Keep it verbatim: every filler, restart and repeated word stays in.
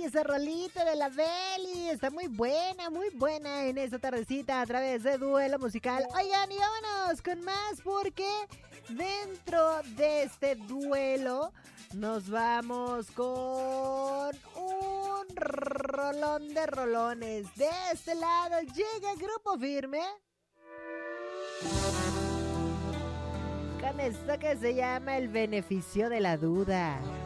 esa rolita de la Beli está muy buena, muy buena en esta tardecita a través de Duelo Musical. Oigan, y vámonos con más porque dentro de este duelo nos vamos con un rolón de rolones. De este lado llega Grupo Firme con esto que se llama El Beneficio de la Duda.